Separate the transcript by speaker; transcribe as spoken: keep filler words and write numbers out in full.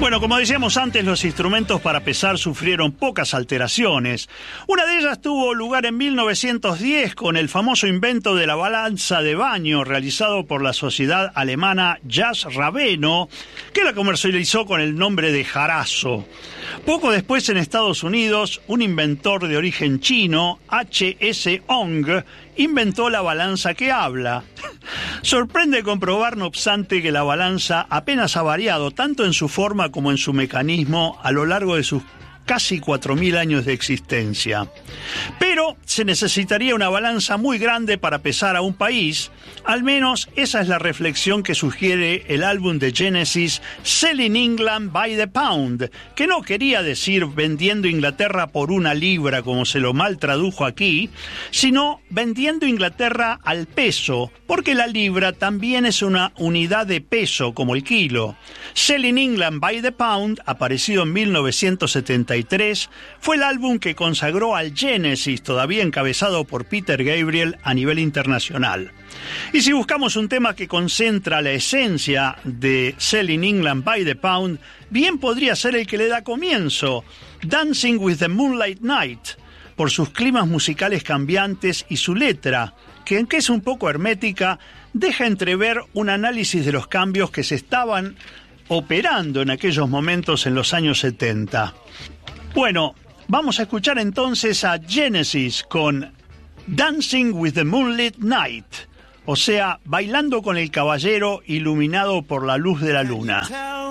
Speaker 1: Bueno, como decíamos antes, los instrumentos para pesar sufrieron pocas alteraciones. Una de ellas tuvo lugar en mil novecientos diez con el famoso invento de la balanza de baño realizado por la sociedad alemana Jas Rabeno, que la comercializó con el nombre de Jarazo. Poco después, en Estados Unidos, un inventor de origen chino, H S Ong, inventó la balanza que habla. Sorprende comprobar, no obstante, que la balanza apenas ha variado tanto en su forma como en su mecanismo a lo largo de sus casi cuatro mil años de existencia. Pero se necesitaría una balanza muy grande para pesar a un país. Al menos esa es la reflexión que sugiere el álbum de Genesis, Selling England by the Pound, que no quería decir vendiendo Inglaterra por una libra, como se lo mal tradujo aquí, sino vendiendo Inglaterra al peso, porque la libra también es una unidad de peso, como el kilo. Selling England by the Pound, aparecido en mil novecientos setenta y tres, fue el álbum que consagró al Genesis, todavía encabezado por Peter Gabriel, a nivel internacional. Y si buscamos un tema que concentra la esencia de Selling England by the Pound, bien podría ser el que le da comienzo, Dancing with the Moonlight Night, por sus climas musicales cambiantes y su letra, que aunque es un poco hermética, deja entrever un análisis de los cambios que se estaban operando en aquellos momentos en los años setenta. Bueno, vamos a escuchar entonces a Genesis con Dancing with the Moonlit Night, o sea, bailando con el caballero iluminado por la luz de la luna.